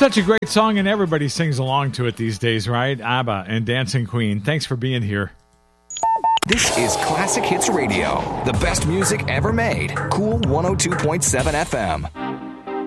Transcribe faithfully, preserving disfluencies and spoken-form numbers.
Such a great song, and everybody sings along to it these days, right? ABBA and Dancing Queen. Thanks for being here. This is Classic Hits Radio, the best music ever made. Cool one oh two point seven F M.